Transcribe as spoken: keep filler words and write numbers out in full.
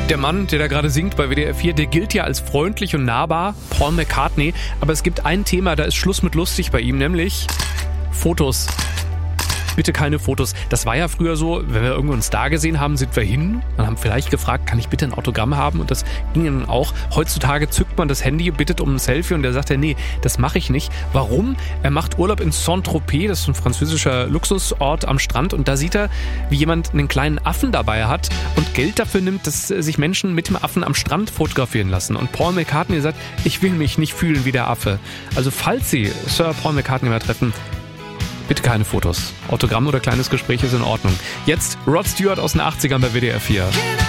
Der Mann, der da gerade singt bei W D R vier, der gilt ja als freundlich und nahbar, Paul McCartney. Aber es gibt ein Thema, da ist Schluss mit lustig bei ihm, nämlich Fotos. Bitte keine Fotos. Das war ja früher so, wenn wir irgendwo einen Star gesehen haben, sind wir hin und haben vielleicht gefragt, kann ich bitte ein Autogramm haben? Und das ging dann auch. Heutzutage zückt man das Handy, bittet um ein Selfie und der sagt ja, nee, das mache ich nicht. Warum? Er macht Urlaub in Saint-Tropez, das ist ein französischer Luxusort am Strand und da sieht er, wie jemand einen kleinen Affen dabei hat und Geld dafür nimmt, dass sich Menschen mit dem Affen am Strand fotografieren lassen. Und Paul McCartney sagt, ich will mich nicht fühlen wie der Affe. Also falls Sie Sir Paul McCartney mal treffen, bitte keine Fotos. Autogramm oder kleines Gespräch ist in Ordnung. Jetzt Rod Stewart aus den achtzigern bei W D R vier.